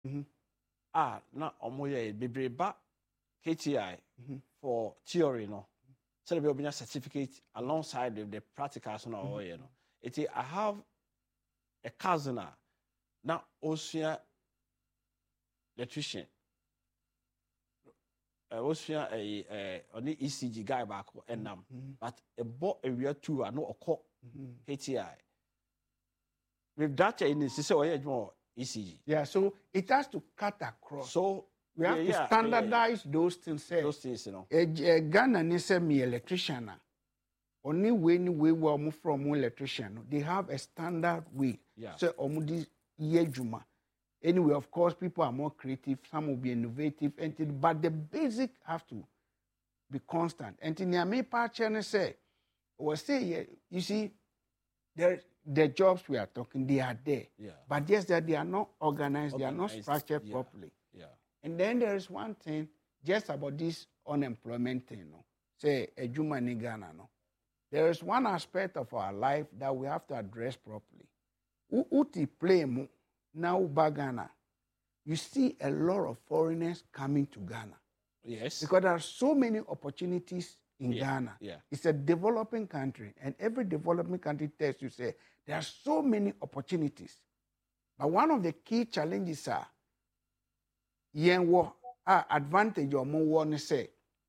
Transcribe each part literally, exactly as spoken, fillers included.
Mm-hmm. Ah, na omoye bebreba K T I Mm-hmm. for theory no. So there be a certificate alongside with the practicals no Mm-hmm. you know. It I have a cousin now also electrician. Uh, also a a only E C G guy back and nam. Mm-hmm. But a bought a real two are no a call Mm-hmm. K T I. With that in this is more E C G. Yeah, so it has to cut across. So we have yeah, to yeah, standardize yeah, those things. Say, those things, you know. a, a Ghana needs me electrician. Only when we were from electrician, they have a standard way. Yeah. So omudi yejuma. Anyway, of course, people are more creative. Some will be innovative, and but the basic have to be constant. And in the main part, say, or say, you see, there the jobs we are talking, they are there. Yeah. But just that they are not organized, organized they are not structured yeah. properly. Yeah. And then there is one thing just about this unemployment thing, no? Say a Juma in Ghana, no. There is one aspect of our life that we have to address properly. Uti play mu now Ghana. You see a lot of foreigners coming to Ghana. Yes. Because there are so many opportunities in yeah. Ghana. Yeah. It's a developing country, and every developing country tells you say there are so many opportunities. But one of the key challenges are yen wo ah, advantage or more one say.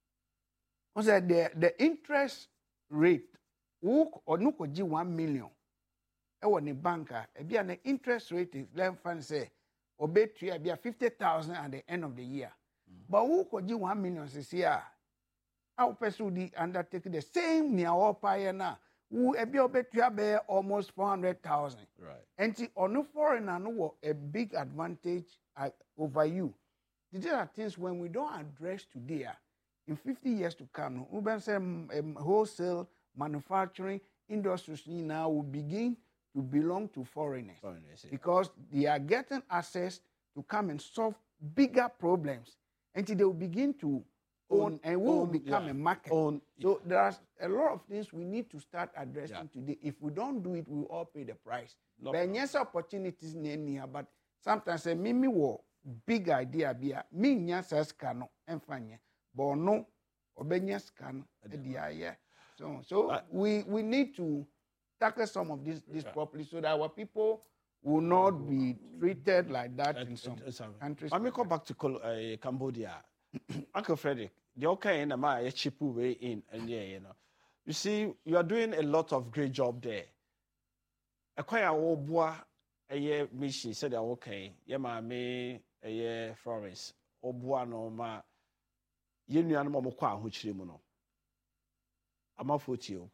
The the interest rate who or no could one million. I want a banker. Be an interest rate is let fan say or bet you be fifty thousand at the end of the year. Mm. But who could you one million this year? Our person the undertake the same near all pioneer who a bet you be almost four hundred thousand. Right. And see on no foreigner no a big advantage uh, over you. These are things when we don't address today. In fifty years to come, we will say um, wholesale manufacturing industries now will begin to belong to foreigners, foreigners yeah. because they are getting access to come and solve bigger problems until they will begin to own, own and we will become yeah. a market. Own, so yeah. there are a lot of things we need to start addressing yeah. today. If we don't do it, we will all pay the price. No but yes, opportunities near, but sometimes say me me wo big idea be me nya saskano enfanye. But no, obenya scan yeah. So so uh, we we need to tackle some of this this yeah. properly so that our people will not be treated like that uh, in some uh, countries. Let me come back to uh, Cambodia. Uncle Frederick, the okay in my cheap way in and yeah, you know. You see, you are doing a lot of great job there. A quite a boy a year mission said okay, yeah, my me a year Florence, or boy no ma. You know, I'm more quite which you know. I'm off with you.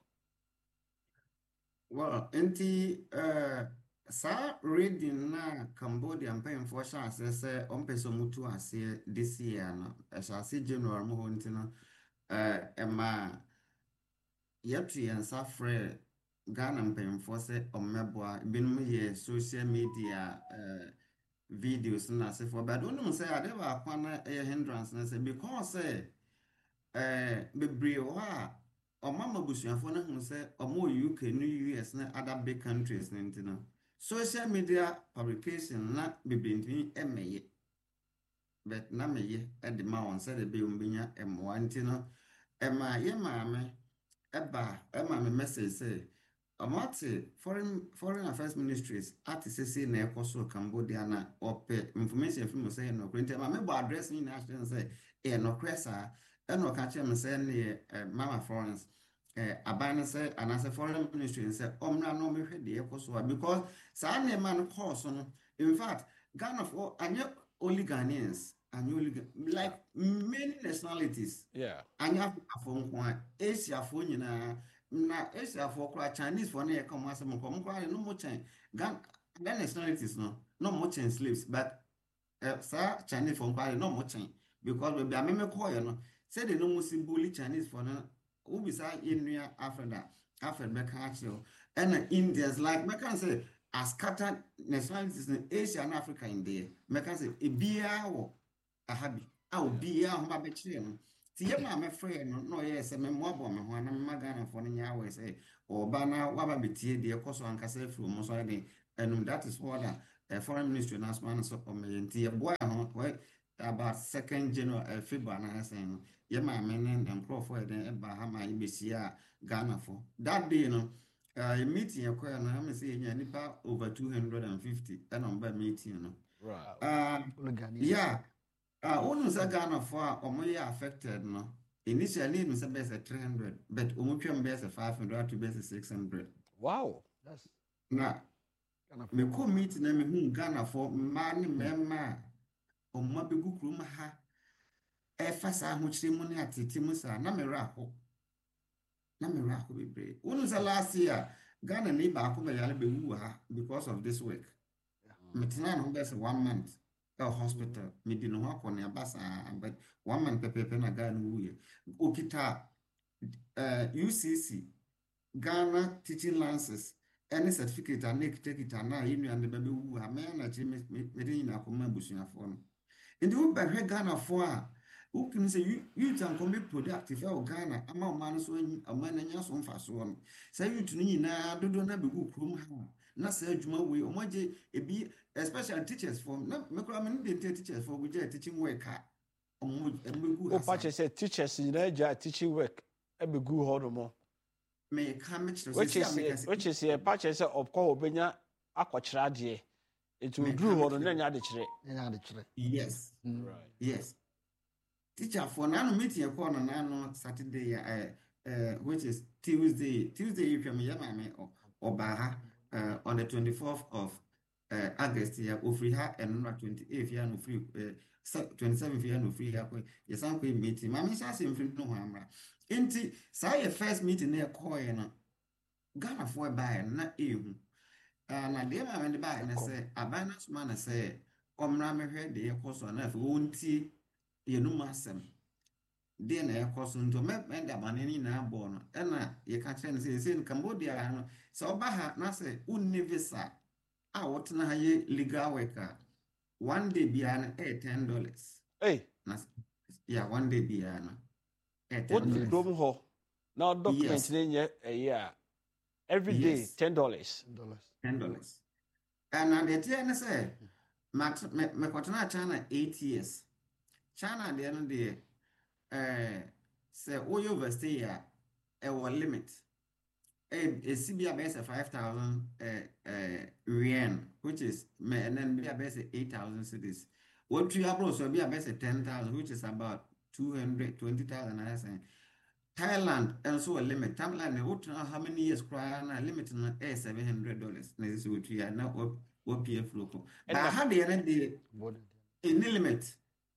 Well, anti uh sa reading na Cambodia mpem for chance say on peso mutu ase this year no. As I see January mo honti no uh ema yatu yansa frɛ Ghana mpem for say omeboa binum ye social media uh videos na say for but don't say ade ba kwana a hindrance na say because say uh bebre wa Omama busuafo na hu say omo U K no U S na other big countries na ntino social media publication na bibintini emeye but na meye e de ma won say de be umbenya emwa ntino ema ye maame eba ema me message say omate foreign foreign affairs ministries at sese na ekoso Cambodia na ope information from say no kwente ma me bo address ni na say e no kwesa eno ka chem say na Mama Florence eh abane say anase foreign ministry say omra no me hwede ekoso because sa na man course no in fact Ghana for anya only Ghanaians and only like many nationalities yeah anya afọ nkwa Asia fo nyina na Asia for kra Chinese for na e come asem come kra no mo chen Ghana nationalities no no mo chen slaves but uh, sir Chinese for kra no mo chen because we be ameme call you no say they no mo bully Chinese for na who be say in near Africa Africa be can actually and Indians like me can say as scattered nationalities in Asia and Africa in there me can say e bia wo ahabi a bia ho ba be kire no ti ye ma me frɛ no no ye se me mo abo me ho na me magana fo no nya we say oba na waba betie de ekoso ankasa afiri mo so de enum that is what uh, foreign ministry na asoma no so ɔmɛyɛ nti yɛboa ho wɔ about second January uh, February na ɛsɛn no yɛ maame ne ne nkurɔfoɔ yɛ den ɛba ha ma yɛbɛhyia Ghana for that day no uh, yɛ meeting yɛ kɔɛ no ɛmɛ sɛ yɛnya nipa over two hundred fifty ɛna ɔmba meeting no Right. uh, yeah uh, wonu sɛ Ghana for a ɔmo yɛ affected no initially no sɛ bɛyɛ sɛ three hundred but ɔmo twam bɛyɛ sɛ five hundred to bɛyɛ sɛ six hundred Wow. That's na me ko meet na me hu Ghana for mmaa ne mmarima a ɔmo abɛgu kurom ha ɛfa saa ahokyere mu ne atete mu saa na merɛ akɔ na merɛ akɔ bebree wonu sɛ last year Ghana ne baako bɛyare bɛwu wɔ ha because of this work metena no ho bɛyɛ sɛ one month ɛwɔ hospital medi ne ho akɔ ne aba saa but one month pɛpɛɛpɛ na Ghana wuyɛ okita uh, U C C Ghana teaching license any certificate a ne kita na yɛnua ne bɛbɛwu ha mɛyɛ na kyerɛ mede nyina akɔma abusuafoɔ no nti wobɛhwɛ Ghanafoɔ a wokim sɛ youth ankɔmɛ productive ɛwɔ Ghana ama ɔma no so ɔma no anya so mfasoɔ no sɛ youth no nyinaa dodoɔ no bɛgu kurom ha na sɛ adwuma wei ɔmagye ebi especially teachers form na mekora me no de nte teachers form gye teaching work a ɔmo ɛbɛgu O patch say teachers nyinaa gya teaching work ɛbɛgu hɔ no mo. me ka me kyerɛ Which is which is a patch say ɔkɔ obenya akɔkyerɛ adeɛ. Etu oduru hɔ no na nya de kyerɛ. yeah, the children. yes Right. yes teacher for now meeting a call na no Saturday uh, uh, which is Tuesday Tuesday if you me me oba uh, on the twenty-fourth of uh, August here ofri ha and no twenty-eighth here no free uh, twenty-seventh here no free here yes am ko meeting ma me sha se mfiri no ho amra enti sa your first meeting na call you no Ghana for buy na ehu uh, na de ma me de buy na say abana suma na say omra me hwe de yekoso na afi wonti yenum asem de na yekoso nto me me da bane ni na abo no e na ye ka kire ne say say Cambodia no so oba ha na say unni visa a wotena ha ye legal worker one day bia na e ten dollars Hey, na yeah one day bia na e what ten the dollars dom ho? Now document Yes. ne nye a year. Every day Yes. ten dollars. Dollars. ten dollars and na de tie na say mat me me kwatena China eight years China de no de eh say o university ya e wo limit eh e si bia be say five thousand eh eh yuan which is me and then bia be say eight thousand cedis what you abroad so bia be say ten thousand which is about two hundred twenty thousand I say Thailand and so a limit Thailand what how many years prior na limit na eh seven hundred dollars na this what you are now what what P F local but And the- how the end the More than any limit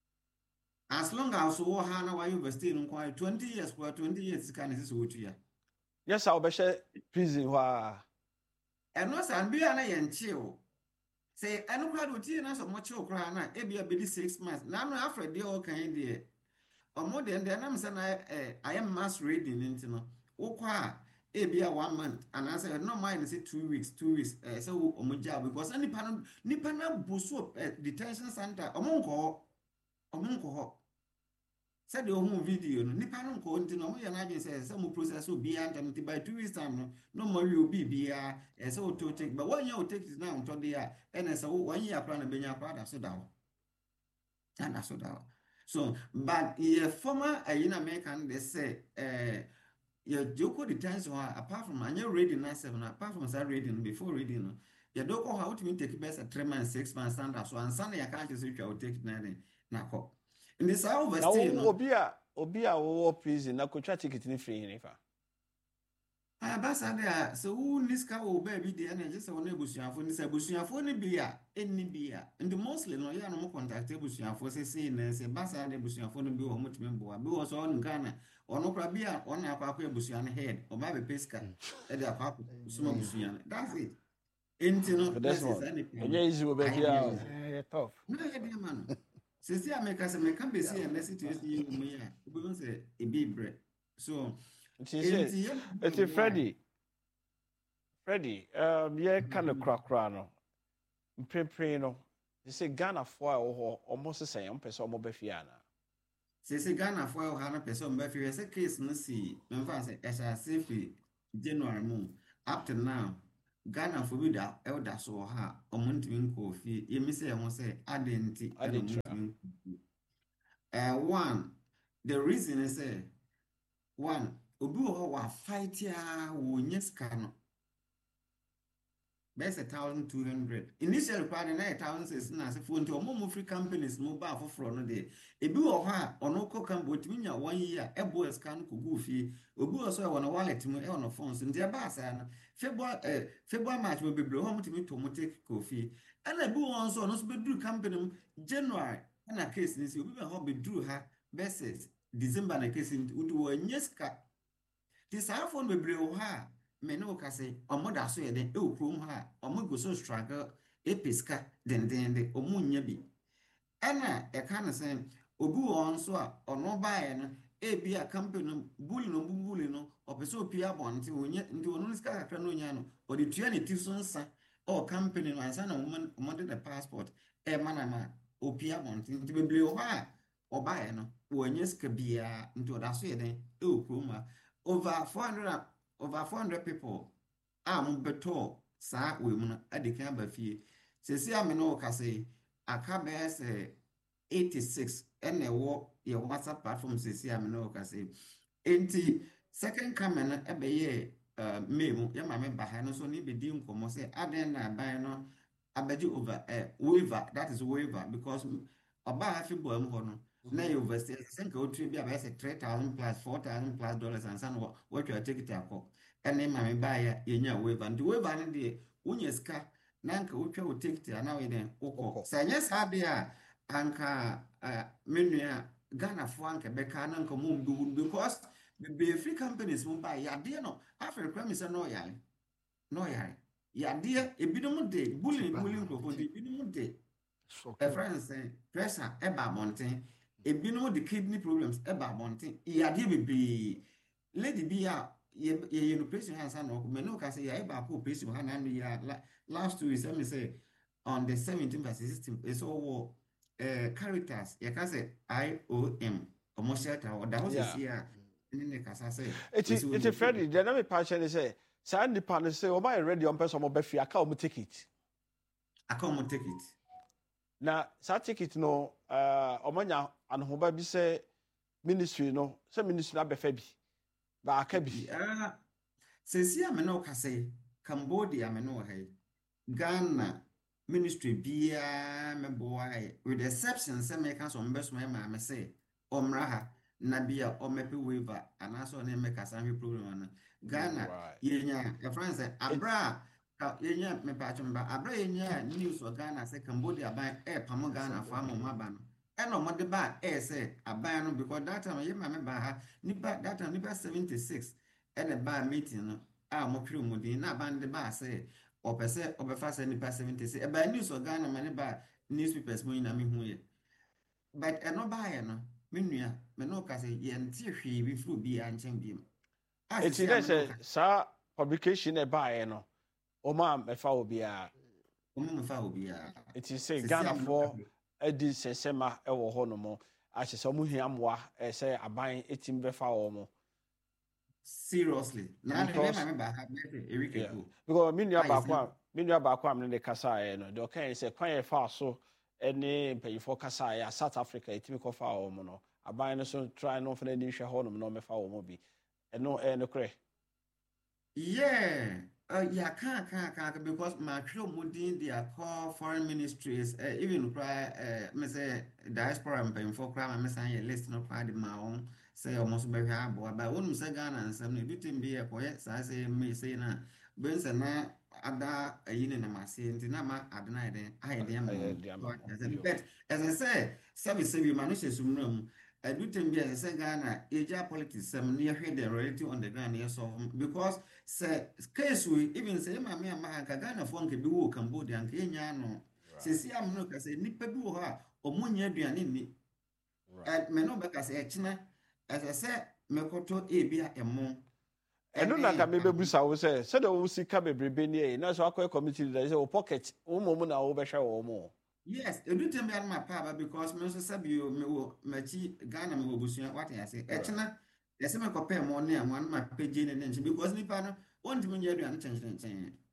as long as you have na university no kwai twenty years for twenty years can this what you are Yes, I'll be share prison wa. and no san bia na yen chill say eno kwado tie na so mo chill kra na e bia be six months na no afre de o kan de omo de de na me say na eh I am mass reading into no wokwa e bia one month and I say no mind say two weeks two weeks eh say omo job because any pan nipa na boso detention center omo nko omo nko said the whole video no nipa no nko nti no mo ya na adwen say say mo process obi anta nti by two weeks time no no mo wi obi bia e say o to take but when you take it now to dey a and say one year plan na benya kwa da so da ho and so da ho so but your former in American they say eh your joko detention apart from anya reading na seven apart from that reading before reading no your doko how to take best three months six months standard so and sana ya can't say you will take na na ko in this Na overstay no obi a obi a wo prison na kotwa ticket ni free ni fa. ah basa there so who niska wo ba bi dey na just say wona ebusuafo ni say ebusuafo ni bi a enni bi a and mostly no ya no mo contact ebusuafo say say na say basa dey ebusuafo no bi wo mutumi mboa bi wo so on Ghana ono kra bi a ona akwa akwa ebusua no head o ba be peska e dey akwa suma ebusua no that's it enti no But that's this is one. anything Onye easy wo be I here. am- Eh, tough. no ya dey man sisi ameka say me can be see and situation you mu ya obi say e be bre so Nti say enti ya Eti Freddy. Freddy, um ye kind of kra kra no. Mpempren no. They say Ghana for ho almost say am person omo be fia na. sisi Ghana for your hundred percent but if you say case no see me fa say e shall say fi January mu up to now Ghana for bi da elder so ha omuntimi nko fi yemi say ho say adenti Ade and tra. omuntimi eh one the reason is say one obi wo wa fight ya wo nyeska no best a thousand two hundred initial required na thousand six na say for nti omo free companies mo ba afoforo no de ebi wo ha ono ko kan botimi nya one year ebo scan ko go fi obi wo so e wono wallet mo e wono phones nti e ba asa na February eh February March mo bebre ho mutimi to mo take ko fi ana ebi wo so no so bedru company January na case ni si obi be ho bedru ha versus December na case nti udi wo nyeska ti sa phone bebre wo ha me no ka say omo da so ye den e okrom ha omo go so struggle e piska den den de omo nya bi ana e ka na say obi won so a ono bae no e bi a company bully no bully no opese opia bonte onye ndi onu ska kakra no nya no o de tua ne ti so nsa o company no ansa na omo de the passport e mana ma opia bonte ndi beble o ha o bae no onye ska bia ndi o da so ye den e okrom ha over four hundred over four hundred people am beto sa we mu adikan ba fie sesi ame no ka say aka be say eighty-six ene wo ye WhatsApp platform sesi ame no ka say enti second comment e be ye me mu ye ma me ba ha no so ni be di nkomo say aden na ban no abeji over eh waiver that is waiver because oba hafi bo am ho no na you overstay think o three bi about say three thousand plus four thousand plus dollars and san what you take it akọ ene ma me buy ya yenya waiver and waiver no de unye ska na nka o twa o take it na we den ukọ sa nya sa de a anka menu a Ghana fo anka beka na nka mo mdu because be free companies mo buy ya de no after crime say no yare no yare ya de ebinom de bullying bullying ko de ebinom de a friend say pressure e ba mountain ebinom the kidney problems eba bonten iyade bebre lady bi a ye ye no patient hansa no me no ka say ya eba ko patient ha na no ya last two weeks let me say on the seventeenth verse sixteen is all uh Caritas ya ka say I O M omo shelter o da ho say here ni ne ka say it it Freddy the na me patient say say nipa no say o ba ready on person mo ba fi aka o mo ticket aka o mo ticket na sa ticket no uh omanya anhoba bi se ministry no se ministry na befa bi ba aka bi ah se si ame no ka say Cambodia me no ha Ghana ministry bia me boy with the exception say me can so mbeso me ma me say omra ha na bia o mepe waiver anaso na me ka san problem na Ghana yenya e friend say abra yenya me pa chumba abra yenya news o Ghana say Cambodia ban e pam Ghana fa mo maba no e no mo de ba e say aban no because that time ye ma me ba ha nipa that time nipa seventy-six e the ba meeting no a mo twe mo din na ban de ba say o pese o be fa say nipa seventy-six e ba news o Ghana ma ne ba newspapers mo ina me hu ye but e no ba ye no me nua me no ka say ye ntie hwe bi fru bi an chen bi it is sa publication e ba ye no o ma me fa obi a o ma me fa obi a it is say Ghana for edi sensema e wo ho no mo a che so mo hia moa e say aban etim be fa wo mo seriously na na me ma me ba ha be erike ko because me nua ba kwa me nua ba kwa me ne kasa e no de o kan say kwan e fa so ene payifo kasa ya South Africa etimi ko fa wo mo no aban no so try no for ni hwe ho no no me fa wo mo bi e no e no kre yeah uh, yeah can can can because my show mudin their call foreign ministries uh, even cry uh, me say diaspora and for crime me say list no cry the my own say almost be abo but when say Ghana and some do tin be e koye say me say na ben say na ada ayin na ma say nti ma adena den ai den mo but as I say service we manage sumram I do think as a Ghana, Asia politics, some near the reality on the ground, yes, because say case we even say, Mamma, Ghana phone can be Cambodia and Kenya, no. Say, see, I'm not say, Nipper do her or Munya Dianini. At Menobaka say, China, as I said, Mekoto, Abia, and Mon. I don't know, maybe Busa will say, said, oh, see, Cabby, Benia, and that's our committee that is a pocket, one moment, I'll overshadow or more. Yes, you do tell me my papa because me so sabi you me wo machi Ghana me wo busua what I say. E chena e se me compare mo na one my page ne nche because nipa no won timi nya aduane chen chen chen.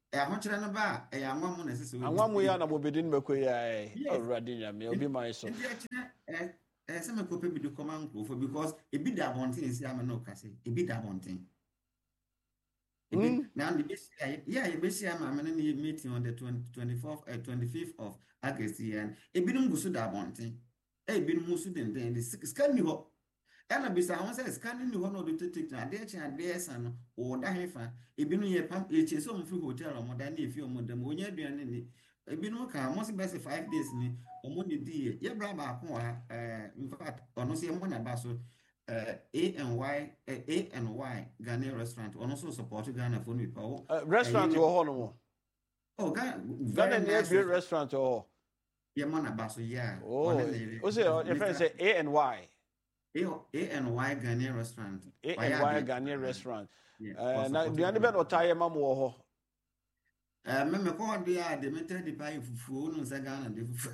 eh ahokyere no ba eh anwa mo na sese we anwa mu ya na mo bedin meko ya eh yes already nyame obi man so ndi akire eh eh se me ko pe bi do come for because e bi da bonten si am no kase e bi da bonten e bi na ndi bi yeah e bi share ma me na meeting on the twenty-fourth uh, twenty-fifth of August here e bi no gusu da bonten e bi no musu den den the scan ni ho ena bisa won say scan ni ho no do take na de chi ade esa no o da hefa e bi no ye pam e chi so mfiri hotel o mo da na efi o mo da mo nya aduane ni e bi no ka mo se best five days ni o mo de di ye bra ba ko ha eh in fact ono se mo na ba so eh A and Y eh, A and Y Ghana restaurant ono so support Ghana for me pa restaurant wo ho no mo oh Ghana Ghana nice restaurant oh ye mo na ba so yeah oh o say your friend say A and Y A, A and Y Ghanaian restaurant. A and Y Ghanaian restaurant. Uh, na duane be no taye ma mo ho. Eh me me ko de a de metre de pai fufu no se Ghana de fufu.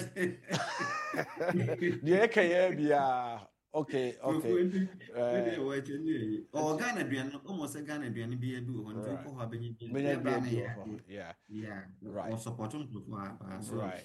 De e kaye bia. Okay, okay. Eh we chenye. O Ghana duane almost se Ghana duane bi ebi ho nti ko ha benye bi. Yeah. Yeah. Right. O support on to so. Right.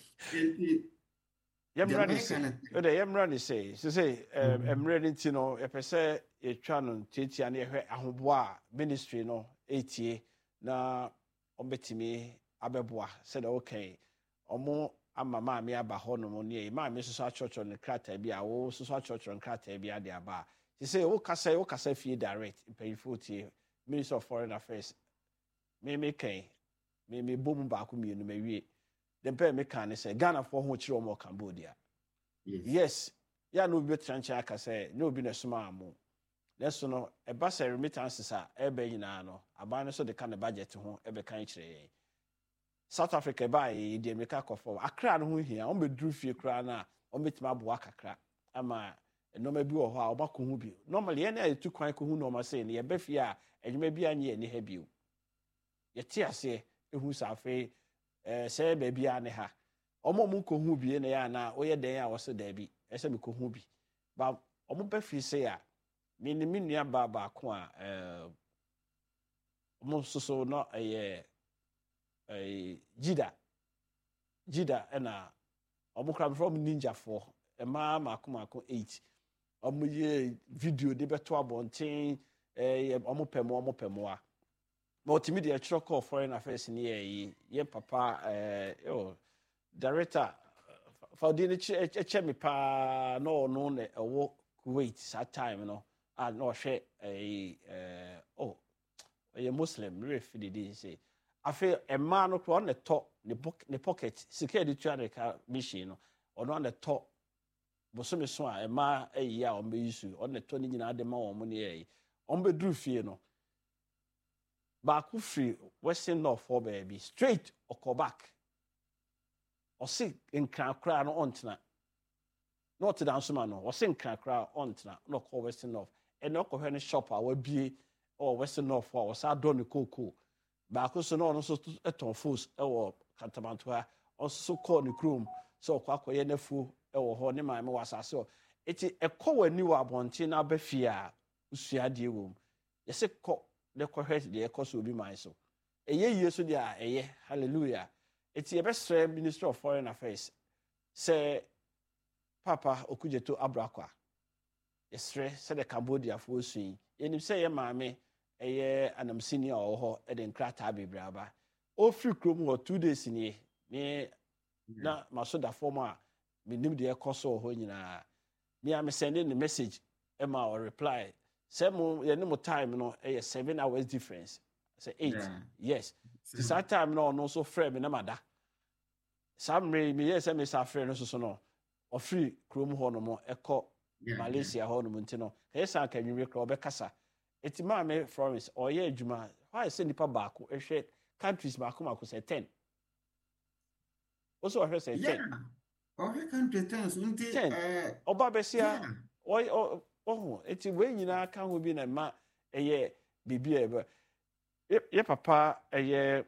Yemra ni say o de yemra ni say so say emre ni ti no e pese e twa no tiatia na ehwe ahobo a ministry no etie na obetimi abeboa said okay omo ama ma me aba ho no mo ne ma me so so achocho ne krata bi a wo so so achocho ne krata bi ade aba ti say wo kasa wo kasa fie direct impayfo tie Minister of Foreign Affairs me me kan me me bom ba ko mienu ma wie the pay me can say Ghana for ho chiro mo Cambodia. Yes. Yes. Ya no be tranche aka say no be na suma amu. Let's no e ba say remittances a e be nyina no aba no so de kan budget ho e be kan kire. South Africa ba e de America ko for Accra no ho hia on be dru fie kra na on betima bo akakra ama no ma bi wo ho a oba ko hu bi. Normally ene e tu kwan ko hu no ma say ne ye be fie a enwuma bi anye ne ha biu. Ye ti ase ehu sa fe eh say baby ane ha omo mu ko hu bi na ya na oye den a wo se da bi e se me ko hu bi ba omo ba fi say a me ni minua ba ba ko a eh omo soso no eh eh jida jida na omo kra from ninja four e ma ma ko ma ko eight omo ye video de beto abonten eh omo pemo omo pemo a multimedia choko Foreign Affairs ni ye ye papa eh yo director for the chemi pa no no ne ewo Kuwait that time no ah no hwe eh oh ye Muslim ref the dey say afi e ma no ko ne to ne pocket sika di tua ka machine no ono ne to bosome so a e ma eyi a o me use on ne to ni nyina de ma wo mo ne ye on be dru fie no back free Western North for baby straight or go back or sing in cran cry no ontna not to dance man or sing cran cry ontna no call Western North and no ko shop a be or Western North for was a don cocoa back so no so eton force e wo Katamantoa also call the room so kwa kwa ye nafu e wo ho ne ma me wasase o eti e ko wani wa bonte na ba fia usua de wom ye se ko the correct the cost will be my so a year year so dia eh hallelujah it's your best Minister of Foreign Affairs say Papa Okujeto Abrakwa yesre say the Cambodia for swing and say ye maame eh anam senior or ho e den krata bebraba o free krom ho two days ni me na masoda former me nim de cost ho nyina me am sending the message Emma or reply Some you know time no a seven hours difference. Say eight. Yeah. Yes. This that time no no so frame na mada. Some me me yes me sa frame no so so no. O free Chrome ho no mo eko Malaysia ho no mo ntino. E sa kan nwi kra obekasa. Eti ma me Florence o ye adwuma. Why say nipa ba ko ehwe countries ba ko mako say ten. Also I say ten. Yeah. O he country ten so nti eh oba besia o oh eti we nyina ka ho bi na ma eye bibia ebe ye papa eye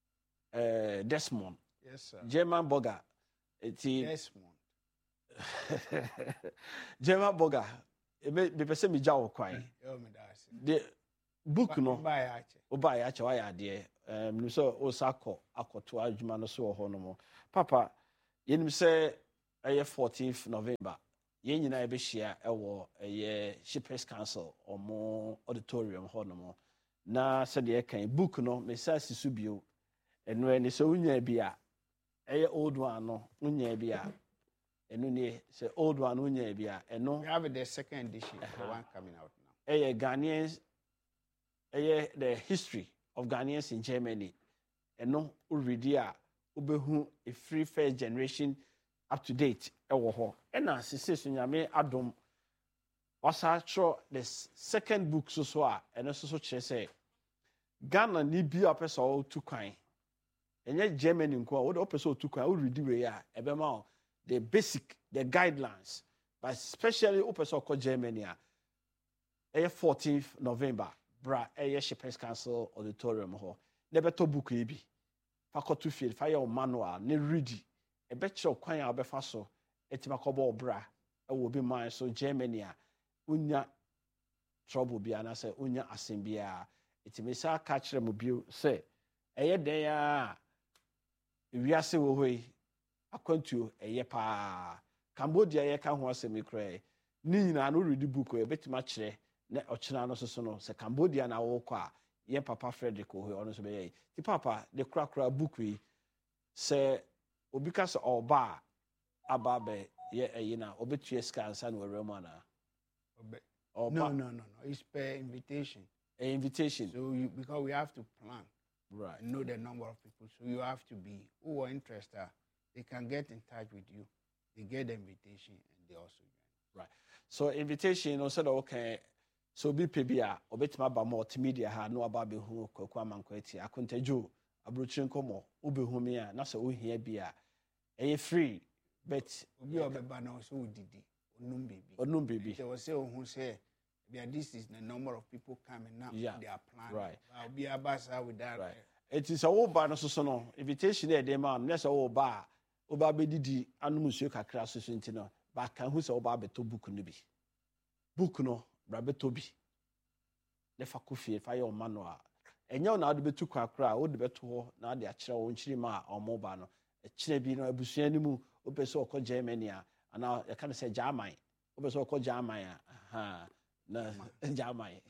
eh Desmond yes sir German burger eti Desmond German burger e be pese mi jawo kwan yo me da ase the book no buy ache o buy ache wa ya de um no so osako akoto adwuma no so wɔ hɔ no mo papa yenim sɛ ɛyɛ fourteenth November yɛn nyinaa yɛbɛhyia ɛwɔ ɛyɛ Shippers Council ɔmo auditorium hɔ no mo na sɛdeɛ kan book no me sa sisu bio ɛno ɛne sɛ wonya bi a ɛyɛ old one no wonya bi a ɛno ne sɛ old one wonya bi a ɛno We have the second edition, the one coming out now. ɛyɛ Ghanaians ɛyɛ the history of Ghanaians in Germany ɛno already a wobɛhu a free first generation up to date ɛwɔ hɔ ɛna sisi so nyame adom wasa twerɛ the second book so so a ɛno so so kyerɛ sɛ Ghana ni bi a pɛ sɛ ɔtu kwan ɛnyɛ Germany nko a wode ɔpɛ sɛ ɔtu kwan a woredi wei a ɛbɛma wo the basic the guidelines but especially wopɛ sɛ ɔkɔ Germany a ɛyɛ fourteenth November bra ɛyɛ Shippers Council auditorium hɔ na ɛbɛtɔ book yi bi fa kɔto fie fa yɛ wo manual ne ready ɛbɛkyerɛ kwan a wobɛfa so ɛtumi akɔbɔ ɔbra ɛwɔ obi man so Germany a wonya trouble bi anaasɛ wonya asɛm bi a ɛtumi sa aka kyerɛ mu bio sɛ ɛyɛ dɛn a wiase wɔ hɔ yi akwantuo ɛyɛ paa Cambodia yɛka ho asɛm yi koraa ne nyinaa no ready book ɔ ɛbɛtumi akyerɛ na ɔkyena no soso no sɛ Cambodia na wɔkɔ a yɛ papa Frederick wɔ hɔ ɔno so bɛyɛ ti papa de korakora book yi sɛ obi ka sɛ ɔba a aba bɛ yɛ ɛyi na obɛtua sika ansa na wɔwura mu anaa No, no, no, no. It's per invitation. An invitation. So you, because we have to plan, Right. know the number of people. So you have to be who are interested. They can get in touch with you. They get the invitation and they also join. Right. So invitation, you know, said okay. So be pebia, obetuma aba multimedia ha no aba be hu kwaku amankwati akontajo abrochire nkomo obehu me a na se ohia bi a eye free but Obi obeba na so didi onum baby. onum baby. They will say ohun say yeah, this is the number of people coming now. Yeah. They are planning. Right. I'll be abasa with that. Right. It is a wo ba no so so no invitation e dey man na se wo ba oba be didi anu musuo kakra so so ntino ba kan hu se oba beto book no bi. Book no bra beto bi. Le fa kofie fa ye o manual. Enya na ade betu kwakra o de beto ho na ade a kire wo nchiri ma omo ba no. E kire bi no abusua ni mu opese okọ Germany a ana e kan se German. Opese okọ German a ha na German.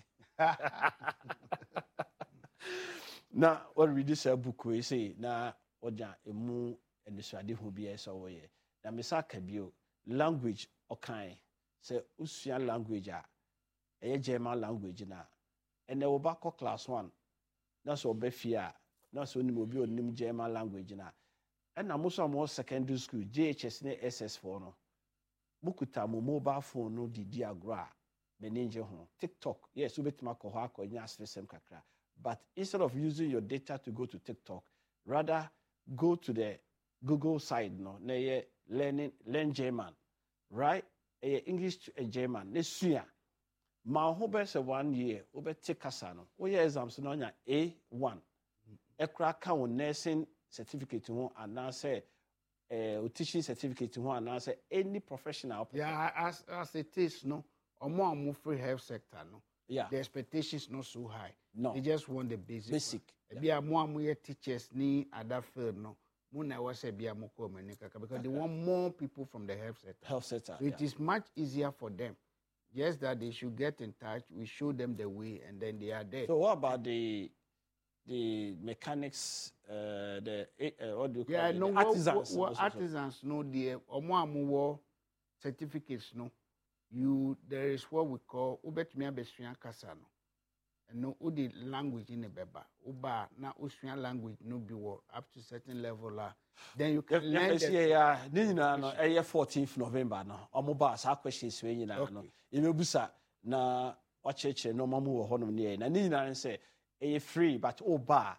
Na what read this book we say na oja emu enisuade ho bi eso wo ye. Na mesa ka bio language okan se usua language a eye German language na ene wo ba ko class one na so be fia na so ni obi onim German language na ena mo so mo secondary school J H S na S S four no mukuta mo mobile phone no didi agro a menenje ho TikTok yes obetima ko ho akonya asfesem kakra but instead of using your data to go to TikTok rather go to the Google side no na ye learning learn German right e English to German na sua ma ho be se one year obete kasa no wo ye exams no nya A one ekra ka wo nursing certificate ho ana say eh teaching certificate ho ana say any professional Yeah, as as it is, no, or more more free health sector, no. yeah The expectations not so high. no They just want the basic. basic Yeah. Be a more more teachers ni other field, no. Muna was a be a more common because they want more people from the health sector. health sector So it is much easier for them. Just that they should get in touch. We show them the way, and then they are there. So what about the the mechanics, uh, the uh, what do you call yeah, it? no, The what, artisans. what, what also. artisans know the omo certificates no. You there is what we call ubetumi abesua kasa no. And no udi language in the beba. Uba na usua language no be wo up to certain level la. Then you can Yeah, learn yeah, the yeah, yeah. Ni nyina no, eh, fourteenth November no. Omo ba sa questions we nyina no. Okay. Imebusa na wacheche no mamu wo honom ne na ni nyina say eh free but o ba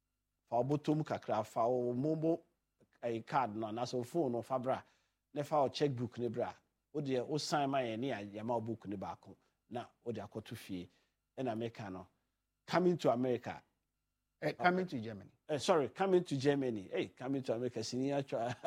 fa obotom kakra fa o momo eh card no na so phone no fa bra. Na fa o checkbook ne bra. O de o sign ma ye ne ya ma book ne ba ko. Na o de akoto fie. In America no. Coming to America. uh, coming to Germany. Uh, sorry, coming to Germany. Hey, coming to America. Senior,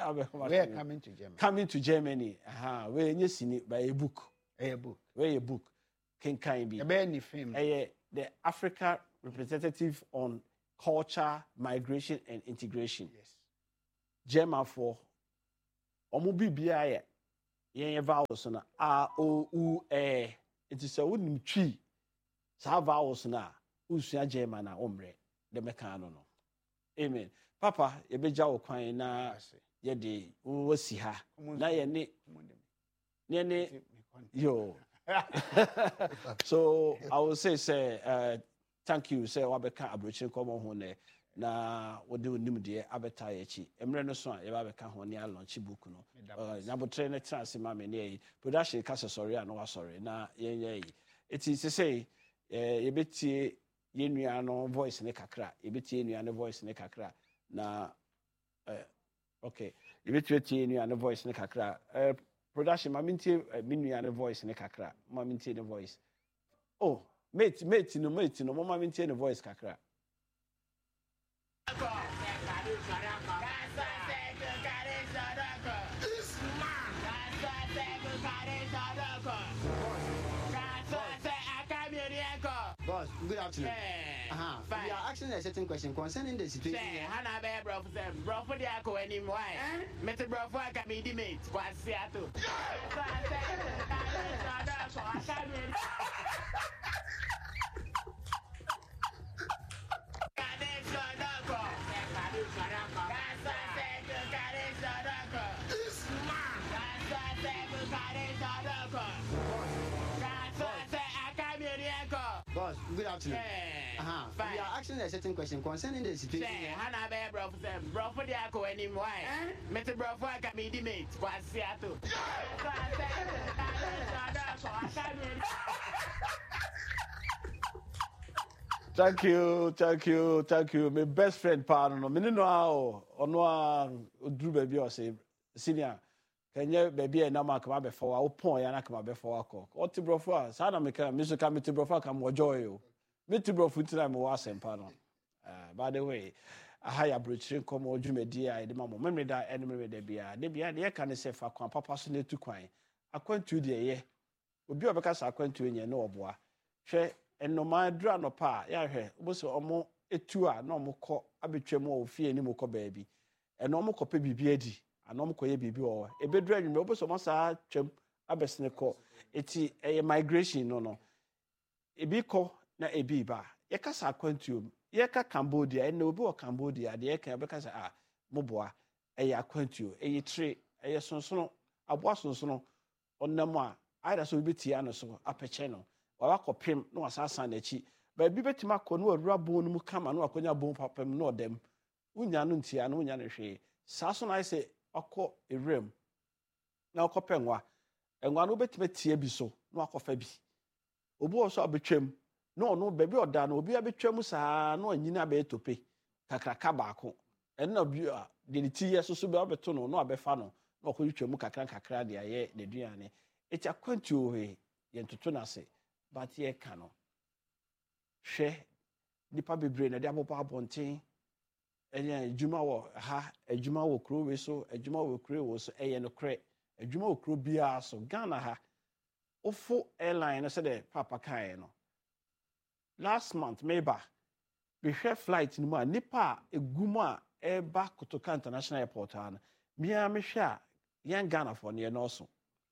We are coming to Germany. coming to Germany. Aha, where you see by a book. A book. Where a book can kind be. A any film. Eh, the Africa representative on culture, migration, and integration. Yes. German for Omo Bibia, yen vowels na A, O, U, E. It is a wooden tree. Sa vowels na Usia German na ombre, the mecano. Amen. Papa, ye be jaw kwan na ye de wo si ha. Na ye ne ne ne yo. So I will say say uh, thank you say wabeka abrochi komo ho ne na wode onim de abeta yechi emre no so a ye ba beka ho ne launch book no na botre ne trans ma me ne production ka sorry na wa sorry na yen ye it is say eh ye betie ye nua no voice ne kakra ye betie nua no voice ne kakra na eh okay ye betie tie nua no voice ne kakra eh production ma mintie me nua no voice ne kakra ma mintie ne voice oh mate mate no mate no ma mintie ne voice kakra Boss, good afternoon. Uh-huh. We are asking a certain question concerning the situation. Say, Hana Bear Bro, Bro for the Echo anymore. Mister Bro for a comedy mate, what's Seattle? Boss, good afternoon. Uh-huh. We are asking a certain question concerning the situation. Say, Hana Bear Bro, Bro for the Echo anymore. Mister Bro for a comedy mate, what's Seattle? Thank you, thank you, thank you. My best friend, pardon no. Me no how ono a odru baby o say senior. Kenya baby na ma ka be for wo pon ya na ka be for akọ. O ti brofo a sa na me ka me so ka me ti brofo ka mo joy o. Me ti brofo ti na me wa sempa no. Uh, by the way, I hire brochire come odwumedi a de ma mo. Me da enemy da bia. De bia de ka ne se fa kwan papa so na tu kwan. Akwantu de ye. Obi obeka sa akwantu enye na oboa. Hwe enoma dra no pa ya hwe oboso omo etu a na omo kọ abetwam o fie ni mo kọ baabi. Eno omo kọ pe bibi adi. Anom koye bibi o ebedru anwume oboso mo sa twam abesne ko eti eye migration no no ebi ko na ebi ba ye kasa akwantuom ye ka Cambodia ene obi o Cambodia de ye ka be kasa ah moboa eye akwantuo eye tre eye sonsono aboa sonsono onnam a aida so beti ano so apeche no wa wakopem na wasasa na chi ba bi betima ko no awura bon no mu kama no akonya bon papam no odem unya no ntia no unya no hwe saso na ise akọ erem na akọpẹ nwa enwa no betime tie bi so na akọfa bi obu oso abetwam no no bebi oda no obi abetwam saa no anyina be tope kakraka baako enna bi a de ti yeso so be obeto no no abefa no na akọyitwam kakra kakra de aye de duane eti akwantu ohe ye ntoto na se but ye ka no hwe nipa bebre na de abopa abonten enya ejuma wo ha ejuma wo kro we so ejuma wo kro wo so eye no kre ejuma wo kro bia so Ghana ha ofo airline no say the papa kai no last month maybe we share flight ni mu nipa egumu a eba Kotoka International Airport an mia me hwe a yan Ghana for ne no so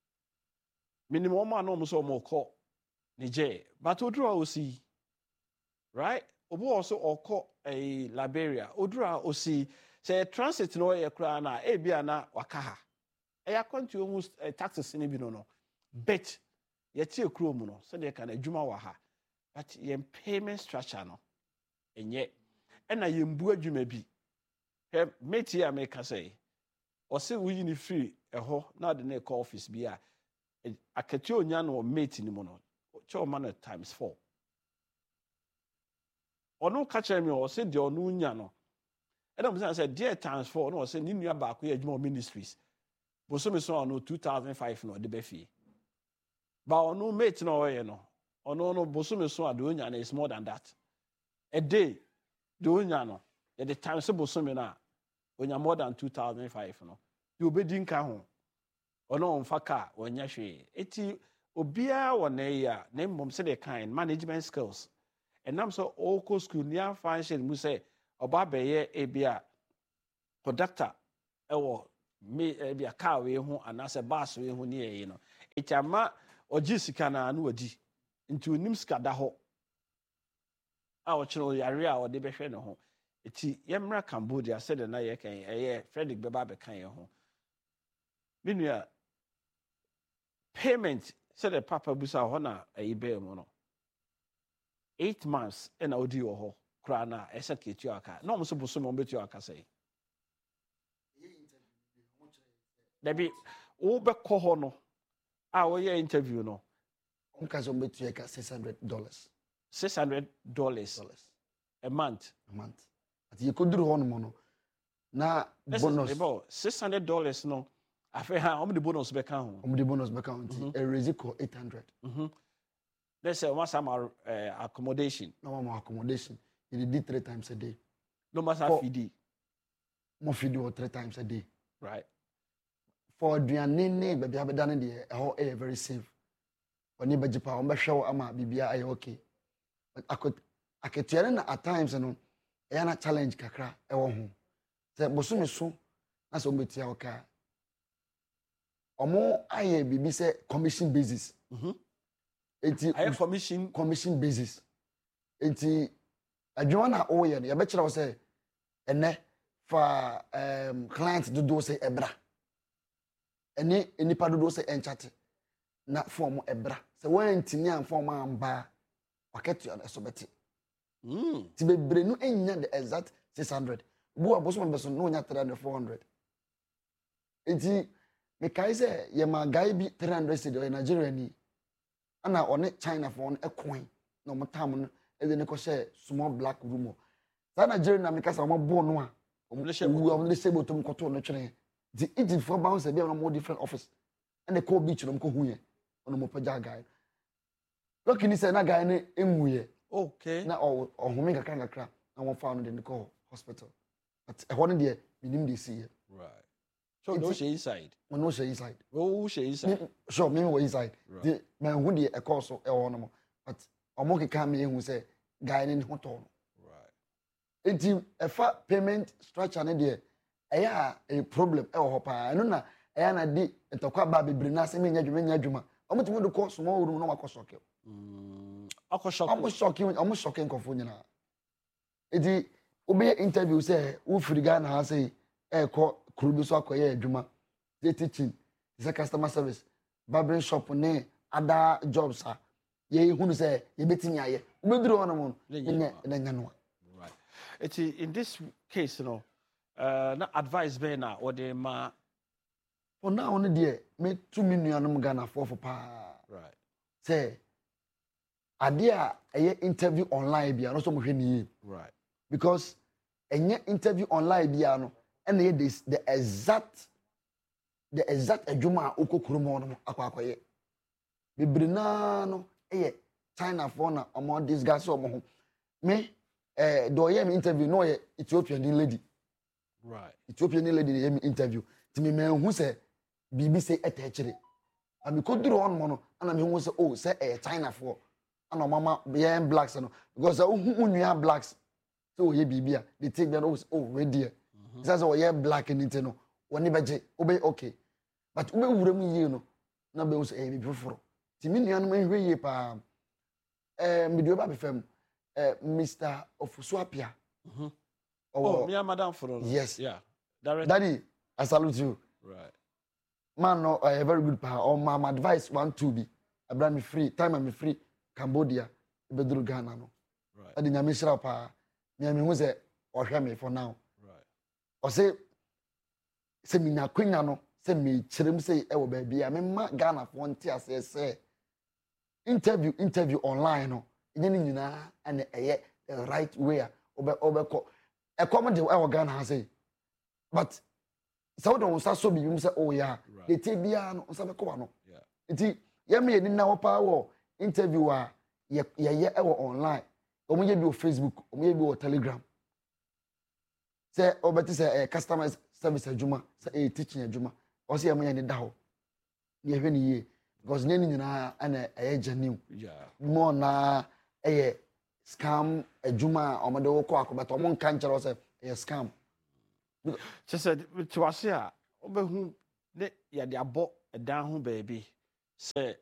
minimum ma no mo so mo ko Niger but oduro osi right obo also oko a Liberia odura osi say transit no ye kra na e bia na wakaha e yakwantu almost taxes ni bi no no bet ye tie kro mu no so de ka na adwuma wa ha but ye payment structure no enye e na ye mbu adwuma bi he meti ya me ka say o se wi ni free e ho na de na call office bi a akati onya no mate ni mu no cho man times four ono ka kire me o se de ono nya no e na mo say dear times four no o se ni nua ba ko ye adwuma ministries bo so me so ono two thousand five no de be fie ba ono mate no o ye no ono no bo so me so ade onya na is more than that a day de onya no ye the times bo so me na onya more than two thousand five no you obedi nka ho ono on faka onya hwe eti obia wo na ya na mbom se de kind management skills and I'm so all school near function mu say oba beye ebia conductor ewo me ebia car we ho anase bus we ho ne ye no etiama oji sika na na wadi nti onim sika da ho a wo kire yare a ode behwe ne ho eti yemra Cambodia said na ye kan eye Frederick beba be kan ye ho menua payment said the papa busa ho na ayi be mu no eight months na odi wo ho kra na ese ketu aka na mo so boso mo betu aka sei Debi wo be ko ho no a wo ye interview no on ka so betu aka six hundred dollars six hundred dollars a month a month ati ye koduru ho no no na bonus six hundred dollars no afa ha om the bonus be kan ho om the bonus be kan ho e resico eight hundred mhm let's say once am uh, accommodation no more accommodation you did three times a day no matter feed mo feed you three times a day right for duane ne be bia be dane de e ho e very safe oni be jipa on be hwew ama bibia aye okay akot aketuare na at times no e na challenge kakra e wo ho se bosumi so na so metia oka omo aye bibi se commission basis mhm enti aye commission commission basis enti adwuma na o ye no ye be kira wo se ene fa um client do do se ebra eni enipa do do se enchate na form ebra se wan ntini an form amba waketu ya so beti mm ti bebre no enya the exact six hundred bu aboso mbeso no nya three hundred four hundred enti me kai se ye ma guy bi three hundred cedi o Nigeria ni ana one China phone e coin no mo tam no e de ne ko share small black room sa Nigeria na me ka sa mo bo no a o mo le se botom koto no twene the Egypt for bounce be na more different office and the co beach no mo ko hu ye ono mo paja guy lucky ni say na guy ne emu ye okay na o ohumi kakra kakra na won fa no de ko hospital but e ho no de minim de see right so no she inside we no she inside we she inside sure me we inside the man hu de e course e ho no but omo keka me hu say guy ne ho to no right enti e fa payment structure ne de eya a problem e ho pa eno na eya na di entokwa ba bebre na se me nya dwuma nya dwuma omo timo de ko small room no makosoke mm akosoke omo soke omo soke nkofo nyina edi obe interview say wo firiga na ha say e ko krubi so akoye adwuma dey teaching is a customer service barbering shop ne other jobs ah ye hunu say ye betimi aye obeduru ono mo nya na nya no right it in this case you know uh na advice be na or the ma for now on there me two million Ghana for for pa right say ade a eye interview online bia no so mo hwe ni right because enye interview online bia no and the the exact the exact adwuma okokuru mo no akwa akwaye bebrina no eye China for na omo discuss omo ho me eh do ye me interview no ye Ethiopian lady right Ethiopian lady ye me interview ti me me hu se bibi se etechire ami koduru on mo no ana me hu se oh se eh China for ana mama ye blacks no because uh, hu nua blacks so ye bibi a they take them oh ready that's why ye black anything no woni beje obe okay but ube wuram yie no na be so eh bibi foforo ti me nua no ehwe yie pa eh medio ba be fam eh Mister Ofusuapia mhm oh me madam for yes yeah direct daddy I salute you right man no uh, very good pa on my advice one two be abra me free time I'm free Cambodia bedru Ghana no right adi nyame shira pa me me hu se o hwe me for now right o se se mi na kwanya no se me kirem se e wo ba bia me ma Ghana for nti ase se interview interview online no nye ni nyina ane eye the right way obe obe ko e come de e wo Ghana ha se but so don't start so be say oh yeah they take bia no so be ko no yeah nti ye me ni na wo pa wo interview a ye ye e wo online o mo ye bi o Facebook o mo ye bi o Telegram say obeti say eh, customer service adwuma say eh, teaching adwuma o say ye mo ye ni da ho ye hwe ni ye because ne ni nyina ana eh, genuine yeah mo na eh scam adwuma a ɔmo de wokɔ akɔbɛtɔ ɔmo nka nkyerɛ sɛ ɛyɛ scam kyɛ sɛ to ase a wobɛhu ne yɛde abɔ ɛdan ho baabi sɛ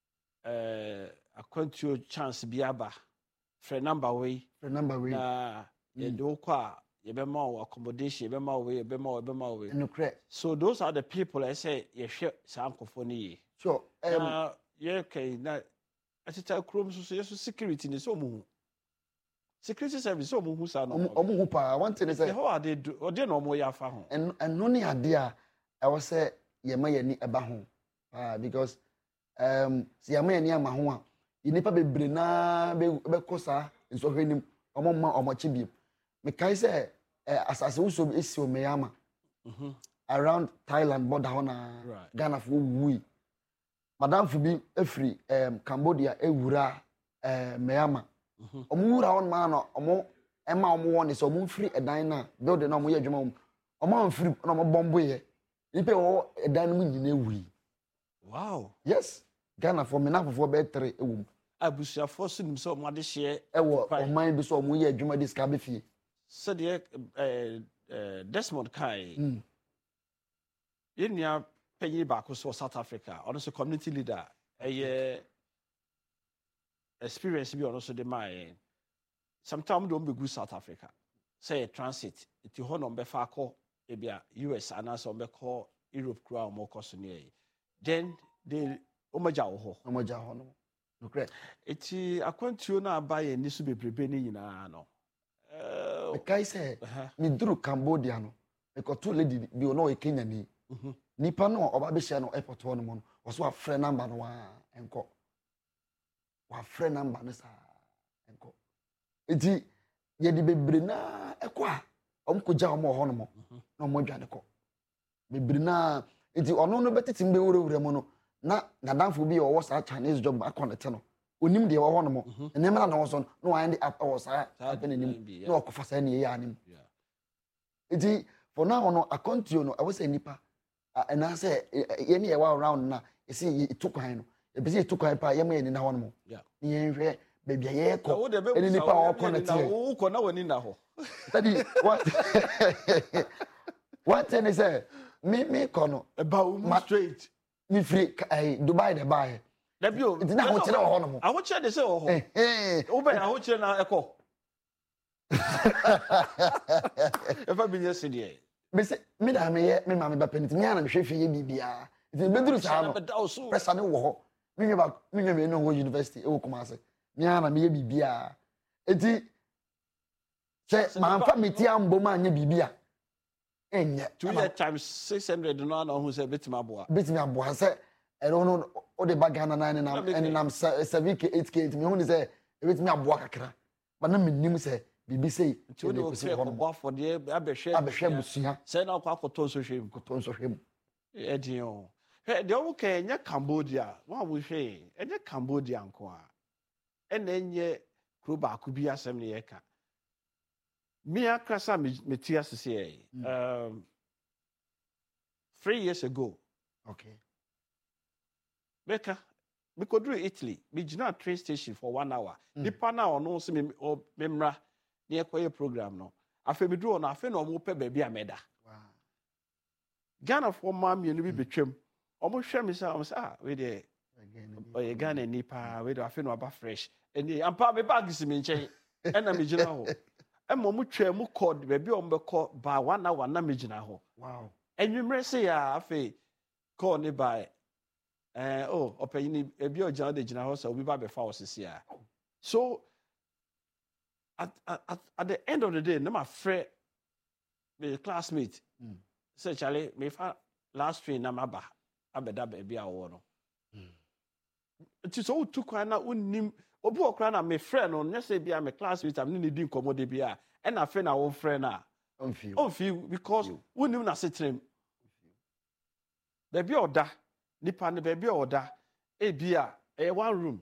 ɛɛ akwantuo chance bi aba frɛ number wei frɛ number wei na yɛde wokɔ a yɛbɛma wo accommodation yɛbɛma wo wei yɛbɛma wo yɛbɛma wo wei nokorɛ so those are the people I say yɛhwɛ saa nkɔfoɔ no yie sure um, na yɛkɛi na ɛteta kurom so so yɛso security ne sɛ ɔmo hu security service sɛ ɔmo hu saa no ɔmo ɔmo hu paa one thing is sɛ how are they do ɔde na ɔmo yɛ afa ho ɛno ɛno ne ade a ɛwɔ sɛ yɛma yɛni ɛba ho ah because um sɛ yɛma yɛni ama ho a nipa bebree naa bɛkɔ saa nsɔhwɛ nim ɔmo ma ɔmo akyi bi mekae sɛ asase wuso bi esi omeyama mhm around Thailand border hɔ na Right. Ghana fo wui madam fo bi efiri um, Cambodia ewura eh meyama mhm ɔmo wura hɔ ma na ɔmo ɛma ɔmo wɔ ne sɛ ɔmo mfiri ɛdan na building na ɔmo yɛ adwuma ɔmo ɔmo mfiri na ɔmo bɔmbo yɛ nipa wɔ ɛdan no mu nyina ewui wow yes Ghana fo me na fofo bɛ tere ewum abusuafoɔ so nim sɛ ɔmo ade hyeɛ ɛwɔ Right. ɔman bi so ɔmo yɛ adwuma de sika be fie sɛdeɛ ɛɛ ɛɛ Desmond kae mm. yɛn nua panyin baako so wɔ South Africa ɔno nso community leader ɛyɛ experience bi a ɔno nso de maa yɛn sometimes de ɔmo bɛgu South Africa sɛ yɛ transit nti hɔ na ɔmo bɛfa akɔ ebi a U S anaasɛ ɔmo bɛkɔ Europe kura a ɔmo kɔ so ne yɛ then de ɔmo agya wɔ hɔ ɔmo gya hɔ no nokorɛ eti akwantuo no aba yɛn ni so bebrebe ne nyinaa no ɛɛ mekae sɛ ɛhɛ meduru Cambodia no mekɔto lady bi ɔno ɔyɛ Kenyani mhm nipa no a ɔba bɛhyia no airport hɔ no mu no ɔso wafrɛ number no waa ɛnkɔ wafrɛ number no saa ɛnkɔ eti yɛde bebree naa ɛkɔ a ɔmo kɔgya ɔmo wɔ hɔ no mo na ɔmo adwane kɔ bebree naa eti ɔno no bɛtete mu bɛwurawura mu no na nadamfo bi a ɔwɔ saa Chinese job akɔ ne te no onim deɛ ɛwɔ hɔ no mo nneɛma na ɔwɔ so no na wɔayɛ de up ɛwɔ saa Saa apɛ n'anim dan bi, yeah. na ɔkɔfa saa ne yɛyɛ anim yeah eti for now no akɔntuo no ɛwɔ sɛ nipa ɛnaasɛ yɛn ni yɛwɔ around na yɛsi yɛtu kwan no ebi sɛ yɛtu kwan pa yɛn mo yɛ nina hɔ no mo yeah ne yɛn hwɛ beebi a yɛkɔ wo de bɛ ɛne nipa a ɔkɔ ne teɛ wo kɔ na wani na hɔ sadi what what thing is sɛ mi mi kɔ no ɛba wo mu Ma- straight mi firi ɛɛ Dubai de ba yɛ dabi o nti na ahokyerɛ wɔ hɔ no mo ahokyerɛ de sɛ wɔ hɔ ɛhɛn wobɛn ahokyerɛ na ɛkɔ ɛfa bi nyɛ si deɛ bɛsɛ mi da mi yɛ mi maa mi ba pɛ ne ti mi yɛ na mi hwɛ fie yɛ biribiara nti bɛduru saa no bɛda wo so pressure ne wɔ hɔ mi nwa ba mi nwa mi no wɔ university ɛwɔ Kumasi mi yɛ na mi yɛ biribiara eti sɛ Sɛ maa nipa- nfa mi ti ambɔ mu anyɛ biribi a ɛnyɛ two ama year times six hundred no ana ɔho sɛ bɛtumi aboa betumi aboa sɛ ɛno no o de ba Ghana na ɛnenam Na mi- ɛnenam se- seven k eight k nti mi hu ni sɛ ebetumi aboa kakra ba na mi nim sɛ biribi sɛ nti wo de wo fɛ kɔbɔ afɔdeɛ abɛhwɛ abɛhwɛ abusua sɛ na ɔkɔ akɔtɔ nsɔhwɛ mu kɔtɔ nsɔhwɛ mu ɛdin o hwɛ deɛ ɔmo kɛ ɛnyɛ Cambodia wɔn a wohwɛ ɛnyɛ Cambodia nko a ɛna ɛnyɛ kuro baako bi asɛm ne yɛka mmea kasa me me ti asese yɛ um three years ago okay bɛka mekoduru Italy megyina train station for one hour nipa na ɔno nso me ɔ- memmra ne yɛkɔyɛ program no afei meduru hɔ no afei na ɔmo pɛ baabi a mɛda wow Ghanafoɔ mmaa mmienu bi betwam ɔmo hwɛ me sɛ ɔmo sɛ ah wei deɛ again ɔyɛ Ghana ni paa wei deɛ afei na waba fresh ɛni ampa me baage si me nkyɛn ɛna megyina hɔ ɛma ɔmo twɛ mu kɔ baabi a ɔmo bɛkɔ baa one hour na megyina hɔ wow enwummerɛ se ya afei call ne by eh oh ɔpanyin ebi a ɔgyina de gyina hɔ sɛ obi ba bɛfa wɔ sisi a so at, at at at the end of the day na ma frɛ me classmate Mm. sɛ Charlie me fa last train na ma ba abɛda baabi a wɔwɔ no nti sɛ wotu kwan na wonnim obi wɔ kora na me frɛ no nyɛ sɛ bi a me classmate am ne ne di nkɔmmɔ de bi a ɛna afei na wo frɛ no a ɔmfi oh feel because wonnim na setrem baabi a ɔda nipa ne baabi a ɔda ebi a ɛyɛ one room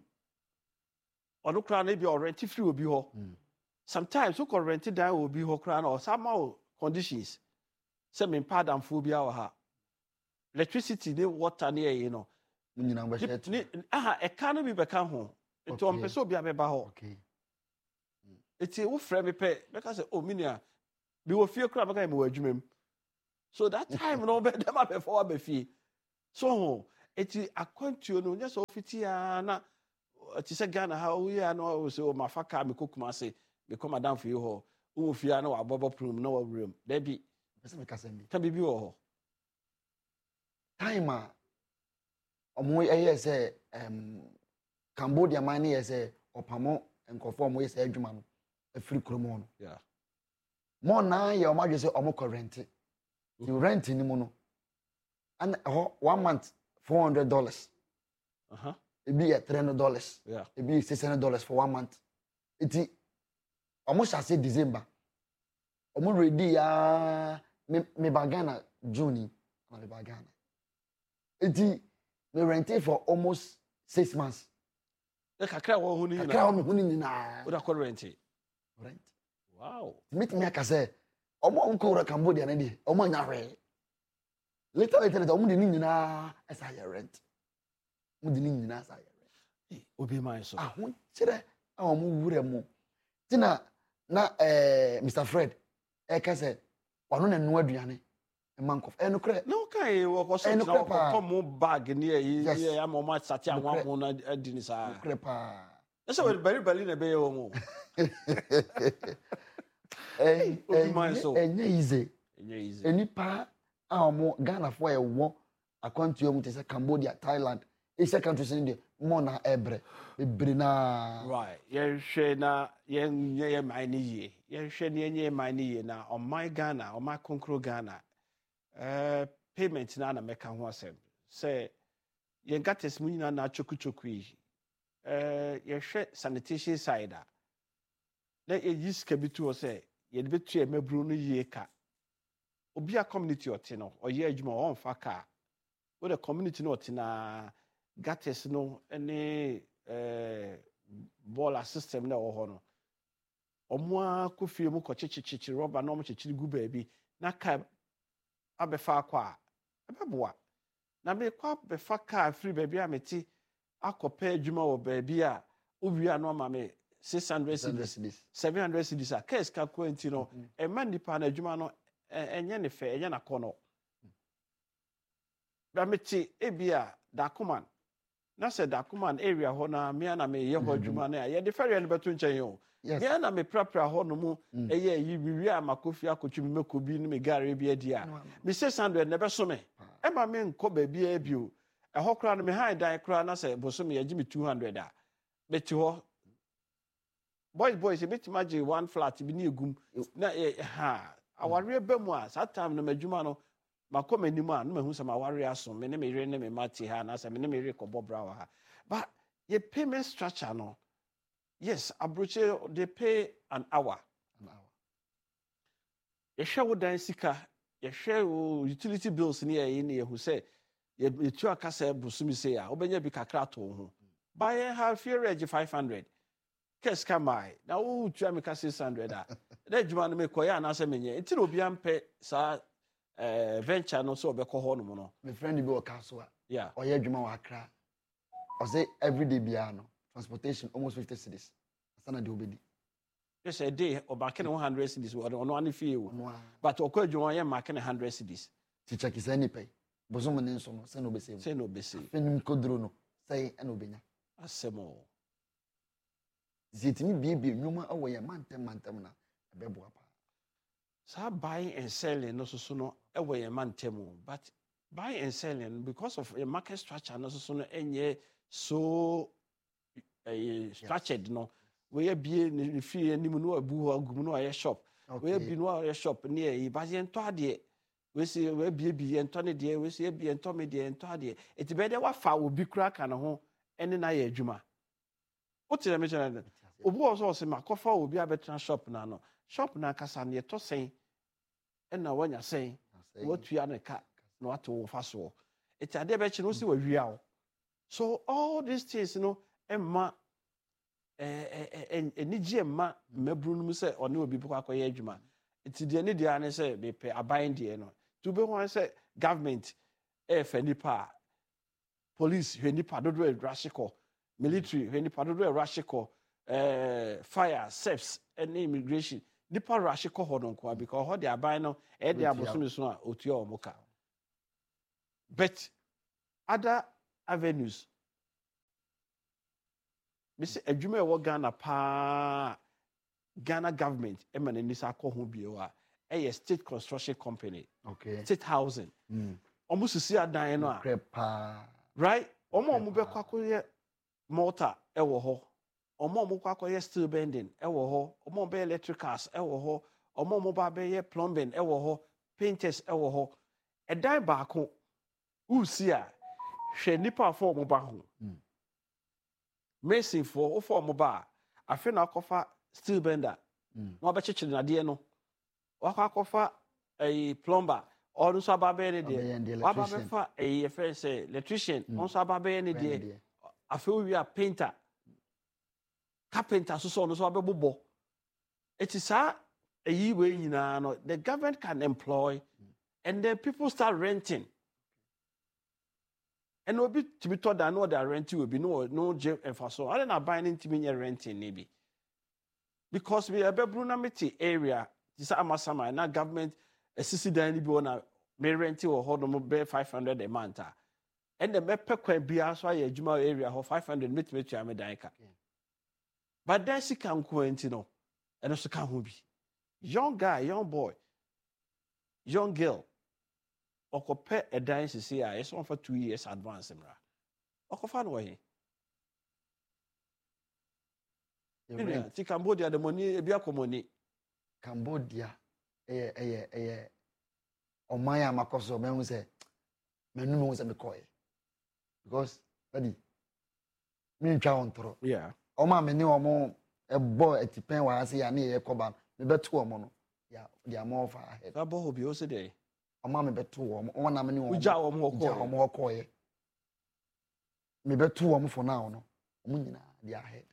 ɔno koraa no ebi a ɔrɛnti firi obi hɔ Mm. sometimes wokɔ rɛnti dan wɔ obi hɔ koraa na ɔsa ma wo conditions sɛ mempa adamfoɔ bi wɔ ha electricity ne water ne ɛyi no ne nyinaa bɛhyɛ ne tu ne- aha ɛka no bi bɛka ho nti Okay. ɔmpɛ sɛ obi a bɛba hɔ okay It's a friend me pay because oh minia be wo fie kra baka me wo adwuma mu. So that time no be dem abefo abefie. So it's akwantuo no nya so fitia na ti se Ghana ha wo ya no wo se o mafaka me kokuma se me ko madam fie ho wo fie na wa bobo prum na wa wurem. Da bi pese me kasa bi. ta bibi wo ho. Time a omo eye say um Cambodia man here say opamo enkofo omo say adwuma no afiri kromo no. Yeah. Mo na ye omo adwe say omo ko rent. You rent ni mu no. And one month four hundred dollars. Uh-huh. It be at three hundred dollars. Yeah. It be six hundred dollars for one month. It almost shall say December. Omo ready ya me me bagana June na me bagana. It me rented for almost six months. E kakra wo hu ni na. Kakra wo hu ni na. Wo da ko rent. Rent. Wow. Meet me aka say omo unko Cambodia na di. Omo nya hwe. Later later later omo di ni nyina asa ya rent. Omo di ni nyina asa ya rent. Obi man so. Ah ho kire a omo wure mu. Tina na eh Mister Fred e ka say ono na nu aduane. Mankof eno kre No kai wo ko so na ko ko mo bag ni e e am mo sati anwa mo na adini sa kre pa ese we bari bali na be ye wo mo eh obi man so enye easy enye easy eni pa a mo Ghana for e wo akwantu mu te se Cambodia Thailand Asia countries in there mo na ebre ebre na right ye hwe na ye nye ye man ni ye ye hwe ne nye man ni ye na o my Ghana o my konkro Ghana Uh, payment na na meka ho asem say ye gates mu nyina na choku choku yi eh ye hwe sanitation side a na ye yiska bitu o say ye de betu e mabru no yie ka obi a community ote no oye adwuma o mfa ka wo the community no ote na gates no ene eh boiler system na wo ho no omo a kofie mu ko chichichichi rubber no mo chichiri gu ba bi na ka abefa akwa abeboa na me kwa befa ka free baby ameti akopa adwuma wo baby a owi anu ama me six hundred cedis seven hundred cedis a case ka kwenti no e ma nipa na adwuma no enye ne fe enye na kono ba meti ebia dakuman na se dakuman area ho na me na me ye ho adwuma na ye de ferry no beto nchen yo ya na me prapra ho no mu eye yi wiwi amakofi akotwumi mekobi no me gare bi adi a me six hundred na be so me e ma me nko ba bi a bio e ho kra no me han dan kra na se bo so me yagi me two hundred a beti ho boys boys e beti magi one flat bi na egum na ha aware ba mu a that time no madwuma no makoma nimu a no mahu se ma aware aso me ne me re ne me mati ha na se me ne me re kobo brawa ha but ye payment structure no. Yes, abroche they pay an hour. An hour. You share with dan sika, you share utility bills ni e ni who say you tu akasa busumi say a obenya bi kakra to ho. Buy half year reg five hundred. Kes kamai. Na wo tu ameka six hundred a. Na djuma no me koya na se menye. Nti obi ampe sa eh venture no so obekọ ho no mo no. My friend bi o kaso a. Yeah. Oye djuma wa Accra. O say every day bia no. Transportation almost fifty cedis. Asana de obedi. Yes, a day or back in one hundred cedis or on one fee. But okwa djuma ye mark one hundred cedis. Teacher ki say ni pay. Bosom ne nso no say no be say. Say no be say. Fenim kodro no say e no benya. Asemo. Zitimi bibie nwuma awo ye mantem mantem na ebeboa pa. So buying and selling no so so no e wo ye mantem but buying and selling because of a market structure no so so no enye so uh, structured no we bie ne fie anim no abu ho agum no aye shop we bi no aye shop near e ba ye nto ade we see we bie bi ento ne de we see bie ento me de ento ade eti be de wa fa obi kura ka no ho ene na ye adwuma o tire me chana obi o so se makofa obi abetra shop na no shop na kasa ne to sen ena wanya sen wotua ne ka no ato wo fa so eti ade be chi no se wa wia o so all these things you know emma eh eh enije emma mabru no se one obi bukwa akoye adwuma eti de ne dia ne se be pe aban de no to be one say government e fa nipa police hwe nipa dodo e rashiko military hwe nipa dodo e rashiko uh, fire, SEPS, and immigration. Nipa rush ko ho no kwa because ho de aban no e de abosom so a otua omoka. But other avenues. Me say adwuma e wo Ghana pa Ghana government e ma nani sa ko ho bio a e state construction company. Okay. State housing. Mm. Omo sisi adan no a. Crepa. Right? Omo omo be kwa akoye mortar e wo ho. Omo omo kwa akoye steel bending e wo ho. Omo be electricals e wo ho. Omo omo ba be plumbing e wo ho. Painters e wo ho. Edan ba ko usi a hwe nipa fo omo ba ho. Mm. Mason for ofo omo ba afi na akofa steel bender. Mm. No ba chechire na de no. Wakwa akofa a plumber or so ababe ne de. Ababe fa a first electrician, on so ababe ne de. Afi we a painter. Carpenter so so no so abebo. It is a yi we nyina no the government can employ and then people start renting. And no be to be told that no that renting will be no no jail and for so. I don't buying to be renting maybe. Because we have a Brunamiti area, this Amasama, and government assisted the be on a may renting or hold on be five hundred a month. And the Mepe can be also a Juma area of five hundred meter meter America. But then she can cointino and also can be young guy, young boy, young girl. Oko pe a dance to see I one for two years advance. Oko fan way. Yeah, ti Cambodia the money ebia ko money. Cambodia eh eh eh oman ya makoso me hu say me nu me hu say me koy. Because daddy me ntwa ontro. Yeah. Oma me ni omo ebo etipen wa ase ya na ye koba me beto omo no. Ya dia more far ahead. That boy be also there. Oma me beto omo oma na me ni omo. Uja omo ko. Uja omo ko ye. Me beto omo for now no. Omo nyina dia ahead.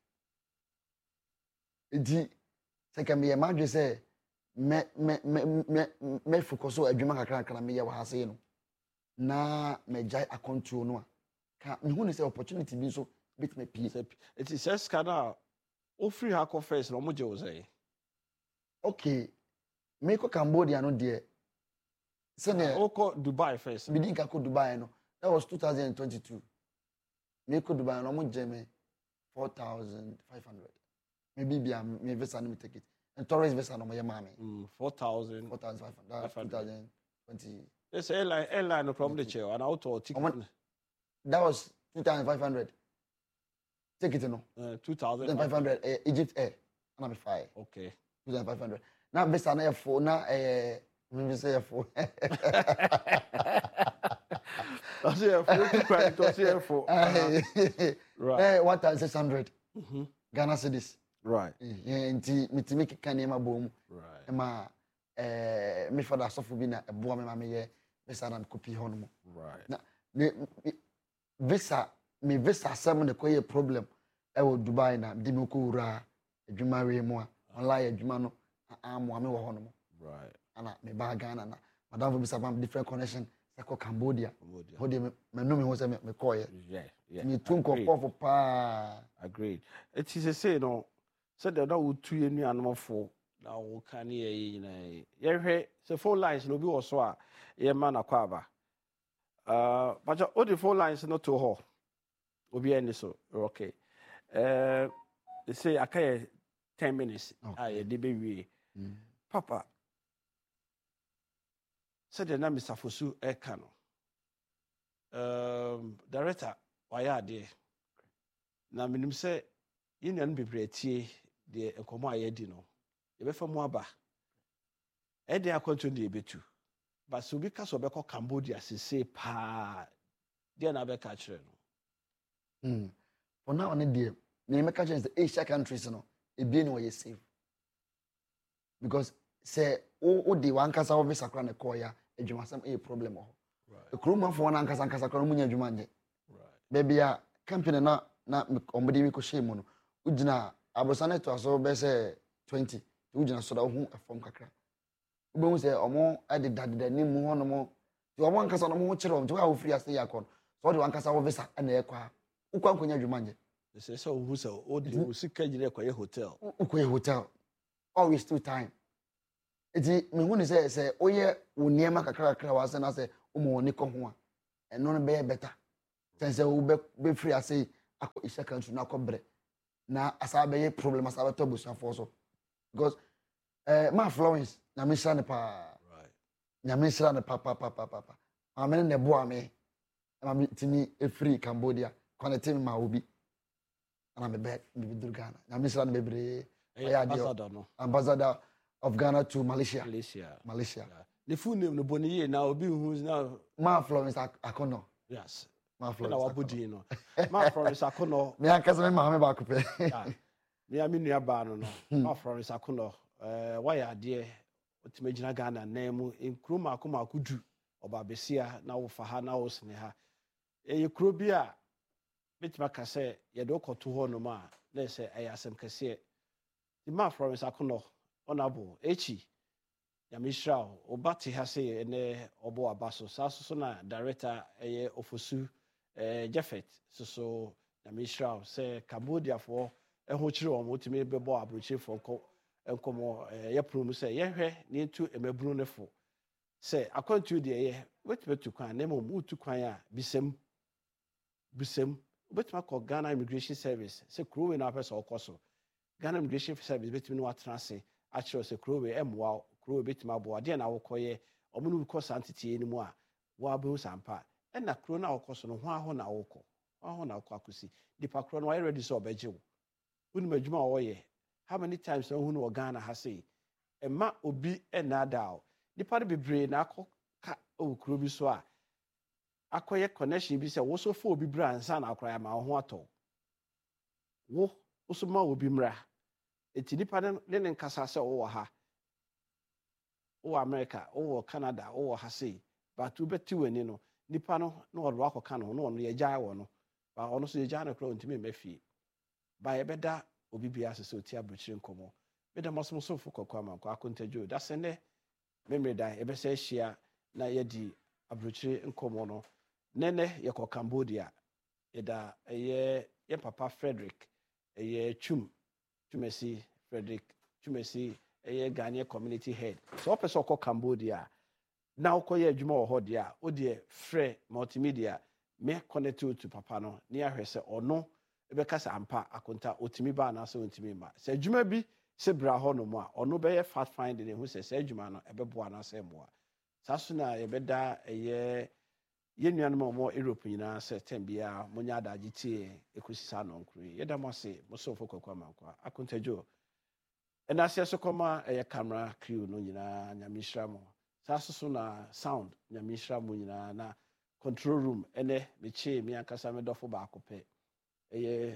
Edi seka me madwe say me me me me me focus o adwuma kakra kakra me ye wa hase no na me jai akontuo no a ka me hu ne say opportunity bi so bit me pie it is just kana o free ha ko first no mo je o say okay me ko Cambodia no de say ne o ko Dubai first me din ka ko Dubai no that was two thousand twenty-two me ko Dubai no mo je me four thousand five hundred. Maybe be a me visa no me take it. And tourist visa no my mama. Mm, four thousand. four thousand five hundred. two thousand twenty. Yes, airline airline no problem the chair and auto ticket. That was two thousand five hundred. Take it no. Uh, two thousand five hundred uh, Egypt Air. And I'm fine. Okay. two thousand five hundred. Now visa na four na eh me say four. I say four to credit to say four. Right. Eh one thousand six hundred. Mhm. Ghana cedis. Right. Yeah, nti mitimi keka ne ma bom. Right. E ma eh me father sofo bi na ebo me ma me ye visa na copy ho no. Right. Na me visa me visa sam ne koye problem e wo Dubai na di me ko wura adwuma we mu a online adwuma no amu ame wo ho no. Right. Ana me ba Ghana na madam visa bam different connection se ko Cambodia. Cambodia. Ho de me no me ho se me koye. Yeah, yeah. Me tun ko for pa. Agreed. It is a say no. Said that would two year animal for now can ye in a yeah, so four lines no be also a yeah man aquaba. Uh, but all the four lines not to her. Will be any so okay. Uh, they say I can ten minutes. I did baby. Papa said the name is Safosu Ekano. Um, director, why are they? Now, minim say, you know, be pretty. The enkomo ayedi no e be fa mu aba e dey akonto dey betu but so bi ka so be ko Cambodia sese pa dey na be ka kire no mm for now on dey me make kire the Asia countries no e be no ye safe because say o o dey wan kasa o visa kra na ko ya adwumasam e problem ho right ekroma fo na nkasa nkasa kra no munya adwuma nje right baby a company na na ombodi mi ko shame no ugina abosane to aso be say twenty ugina so da hu afom kakra ube hu say omo ade dadeda ni mu ho no mo ti omo nkasa no mo kire om ti wa free ase yakon so de wankasa wo visa na e kwa ukwa nkonya adwuma nje Say so who so o di o sika gire kwa hotel. Ukwe hotel. Always two time. Eti me hu ni say say oye wo niema kakra kakra wa say na say o mo ni ko ho a. Eno no be better. Sen say wo be be free asay akọ isha country na akọ bre. Na asa be problem asa be to busa for so. Because eh ma Florence na me sha ne pa. Right. Na me sha ne pa pa pa pa pa. Amene ne bo ame. Na me timi e free Cambodia. Connect me ma obi. And I'm a back in Ghana. I'm Mister Bebre, ambassador, no? Ambassador of Ghana to Malaysia. Malaysia. Malaysia. Yeah. The full name no boni now obi who's now Ma Florence Akono. Yes. Ma Florence. Na wabudi no. Ma Florence Akono. Me ankasa me ma me ba ko pe. Yeah. Me a me nua ba no no. Ma Florence Akono. Eh why ade otimegyina Ghana na mu enkroma akoma akudu oba besia na wo fa ha na wo sene ha. Eh kro bi a Bitima ka say ye do koto ho no ma na say ayasem kase di ma Florence Akono honorable echi ya mishra obati ha say ene obo abaso saso so na director eye ofosu eh Jeffet so so ya mishra say Cambodia for eho chire o motimi bebo abrochi for ko enkomo ye promu say ye hwe ni ntu emabunu ne fo say akwantu de ye wetime to kwan na mo mutu kwan a bisem bisem betima call Ghana Immigration Service say Krowe na person okoso Ghana Immigration Service betimi no atrase a kire say Krowe emwa Krowe betima bo ade na wokoye omunu ko santiti eni mu a wo abehu sampa e na Krowe na okoso no ho aho na woko aho na woko akosi dipa Krowe no are ready so obeje wo unu madwuma wo ye how many times so hu no Ghana ha say e ma obi e na dao dipa de bebre na akọ ka o Krowe bi so a akoye connection bi se wo so fo obi bra nsa na akora ma ho ato wo wo so ma obi mra eti nipa ne ne nkasa se wo ha wo America wo Canada wo ha sei but wo beti wani no nipa no no ro akoka no no ye gyaa wo no ba ono so ye gyaa na kro ntimi mafie ba ye beda obi bia asese oti abrochire nkomo beda mosom so fo kokwa man ko akontajo da sene memre da ye be se hia na ye di abrochire nkomo no nene ye ko Cambodia eda eye ye papa Frederick eye chum chumesi Frederick chumesi eye Ghanaian community head so person ko Cambodia na ukoye adwuma wo hode a odie frɛ multimedia me connect to papa no ne ahwese ono ebekasa ampa akonta otimi ba na so otimi ma se adwuma bi se bra ho no mu a ono be ye fact finding ne hu se se adwuma no ebebo na se mo a saso na ye beda eye ye nuanom mo Europe nyina se tembia monya adaji tie ekusisa no nkru ye da mo se mo so fokokwa mankwa akontajo ena se so koma eye camera crew no nyina nyamishra mo saso so na sound nyamishra mo nyina na control room ene me che mi ankasa me dofo ba akopɛ eye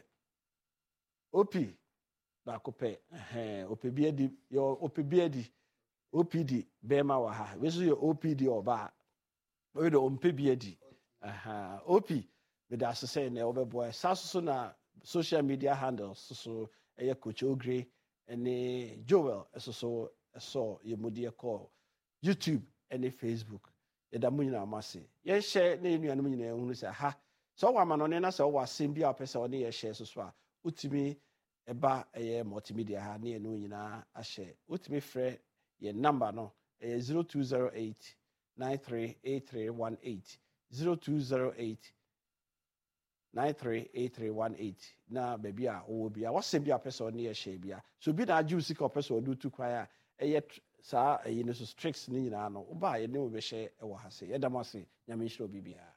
opi ba akopɛ eh opi bi edi yo opi bi edi O P D bema wa ha we so yo O P D oba we do ompe bi edi aha O P me da so say na obeboy saso so na social media handles so so eye Coach Ogre ene Joel so so so ye modie call YouTube ene Facebook e da munyina amase ye share na enuanu munyina ehunu say ha so wa ma no ne na say wa asem bi a pese one ye share so so a utimi eba eye multimedia ha na enu nyina a share utimi frɛ your number no uh, zero two zero eight nine three eight three one eight zero two zero eight nine three eight three one eight na baby a wo bia wasem bia person na ye share bia so bi na aju sika person do tu kwaya eye sa eye no so tricks ni nyina no ba ye ne wo be share e wo ha se ye da mo se nyame nhiro bibia